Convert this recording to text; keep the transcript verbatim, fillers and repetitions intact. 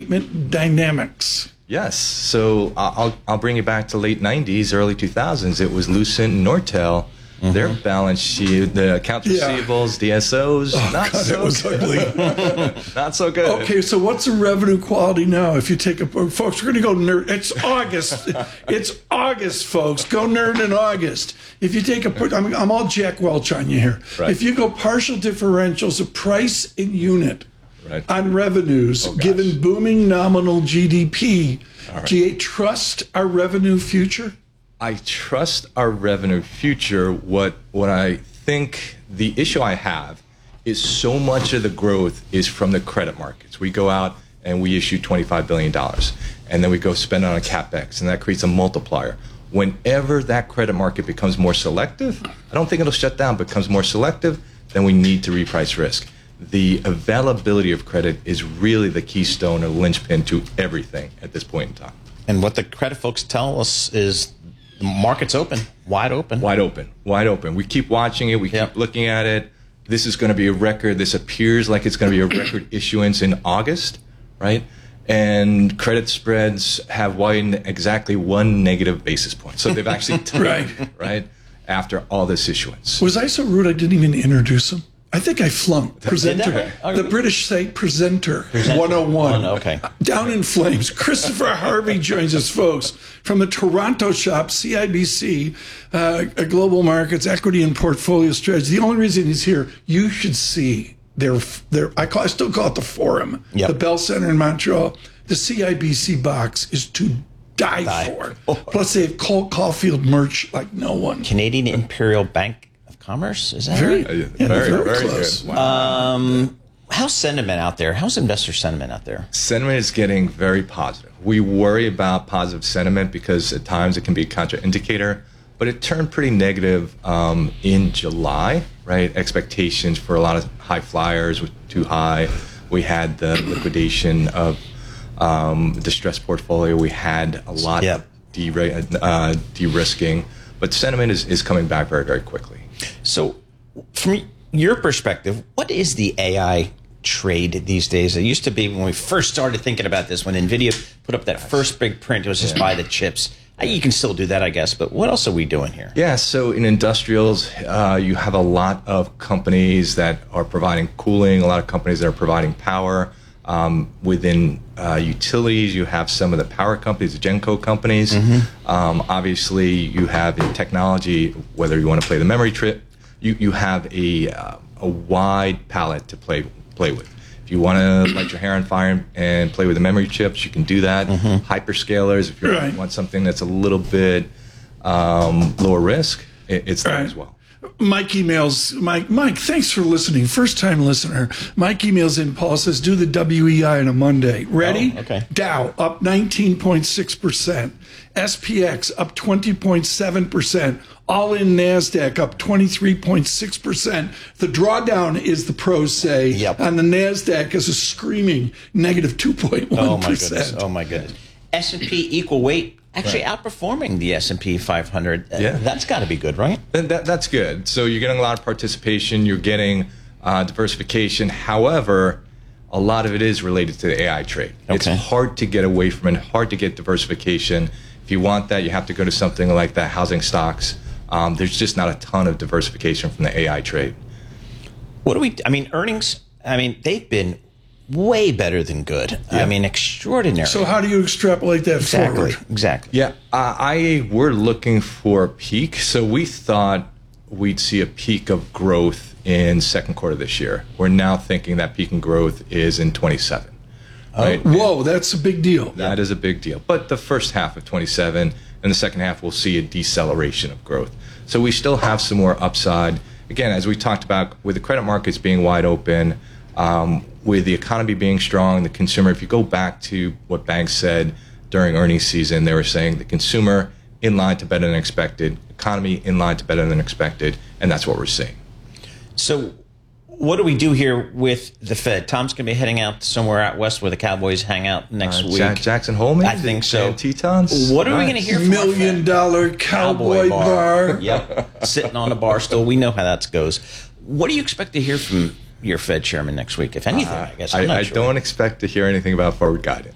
statement dynamics. Yes. So I'll I'll bring you back to late nineties, early two thousands. It was Lucent and Nortel. Mm-hmm. Their balance sheet, the accounts Yeah. receivables, D S Os, Oh, not God, so that was good. ugly. Not so good. Okay, so what's the revenue quality now? If you take a folks, we're going to go nerd. It's August. It's August, folks. Go nerd in August. If you take a, I'm, I'm all Jack Welch on you here. Right. If you go partial differentials of price in unit Right. on revenues, Oh, gosh. given booming nominal G D P, All right. do you trust our revenue future? I trust our revenue future. What what I think the issue I have is so much of the growth is from the credit markets. We go out and we issue twenty-five billion dollars, and then we go spend it on a CapEx, and that creates a multiplier. Whenever that credit market becomes more selective, I don't think it'll shut down, but becomes more selective, then we need to reprice risk. The availability of credit is really the keystone or linchpin to everything at this point in time. And what the credit folks tell us is the market's open, wide open. Wide open, wide open. We keep watching it. We Yep. keep looking at it. This is going to be a record. This appears like it's going to be a record issuance in August, right? And credit spreads have widened exactly one negative basis point. So they've actually tightened, Right. right, after all this issuance. Was I so rude I didn't even introduce him? I think I flunked. Presenter. that? The British say presenter. one oh one. Oh, okay. Down in flames. Christopher Harvey joins us, folks, from the Toronto shop, C I B C, uh, Global Markets, Equity and Portfolio Strategy. The only reason he's here, you should see their, their I, call, I still call it the Forum, Yep. the Bell Center in Montreal. The C I B C box is to die, Die. for. Plus, they have Cole Caulfield merch like no one. Canadian Imperial Bank of Commerce, is that Very, right? Uh, yeah, very, very, very close. good. Wow. Um, how's sentiment out there? How's investor sentiment out there? Sentiment is getting very positive. We worry about positive sentiment because at times it can be a contraindicator, but it turned pretty negative um, in July, right? Expectations for a lot of high flyers were too high. We had the liquidation of um, distressed portfolio. We had a lot Yep. of de- uh, de-risking, but sentiment is, is coming back very, very quickly. So, from your perspective, what is the A I trade these days? It used to be when we first started thinking about this, when NVIDIA put up that first big print, it was just buy the chips. Uh, You can still do that, I guess, but what else are we doing here? Yeah, so in industrials, uh, you have a lot of companies that are providing cooling, a lot of companies that are providing power. Um, within uh, utilities, you have some of the power companies, the Genco companies. Mm-hmm. Um, obviously, you have in technology, whether you want to play the memory trip, you, you have a, uh, a wide palette to play play with. If you want to light your hair on fire and play with the memory chips, you can do that. Mm-hmm. Hyperscalers, if you Right. want something that's a little bit um, lower risk, it, it's there Right. as well. Mike emails, Mike, Mike, thanks for listening. First time listener. Mike emails in, Paul says, do the W E I on a Monday. Ready? Oh, okay. Dow up nineteen point six percent. S P X up twenty point seven percent. All in NASDAQ up twenty-three point six percent. The drawdown is, the pros say, Yep. on the NASDAQ is a screaming negative two point one percent. Oh, my goodness. Oh, my goodness. S and P equal weight, actually outperforming the S and P five hundred. Uh, Yeah. That's got to be good, right? And that, that's good. So you're getting a lot of participation. You're getting uh, diversification. However, a lot of it is related to the A I trade. It's Okay. hard to get away from it, hard to get diversification. If you want that, you have to go to something like the housing stocks. Um, there's just not a ton of diversification from the A I trade. What do we, I mean, earnings, I mean, they've been way better than good. I mean, extraordinary. So how do you extrapolate that exactly, forward? exactly. Yeah, uh, I we're looking for a peak. So we thought we'd see a peak of growth in second quarter this year. We're now thinking that peak in growth is in twenty-seven. Right? Whoa, that's a big deal. That is a big deal. But the first half of twenty-seven and the second half, we'll see a deceleration of growth. So we still have some more upside. Again, as we talked about, with the credit markets being wide open, um, with the economy being strong, the consumer, if you go back to what banks said during earnings season, they were saying the consumer in line to better than expected, economy in line to better than expected, and that's what we're seeing. So what do we do here with the Fed? Tom's going to be heading out somewhere out west where the Cowboys hang out next Uh, week. Jack, Jackson Hole, maybe? I think so. And Tetons? What are we Nice. going to hear from our Million Fed? dollar cowboy, bar. Yep, sitting on a bar stool. We know how that goes. What do you expect to hear from your Fed chairman next week, if anything? I guess I'm I, not I sure. don't expect to hear anything about forward guidance.